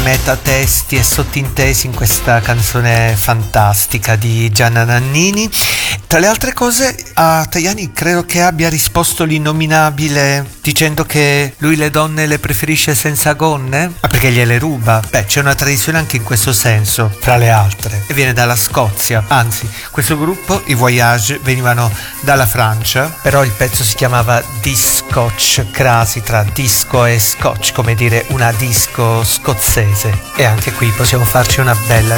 metatesti e sottintesi in questa canzone fantastica di Gianna Nannini. Tra le altre cose, a Tajani credo che abbia risposto l'innominabile dicendo che lui le donne le preferisce senza gonne, ma perché gliele ruba. Beh, c'è una tradizione anche in questo senso, fra le altre, e viene dalla Scozia. Anzi, questo gruppo, i Voyage, venivano dalla Francia, però il pezzo si chiamava Discotch, crasi tra disco e scotch, come dire una disco scozzese. E anche qui possiamo farci una bella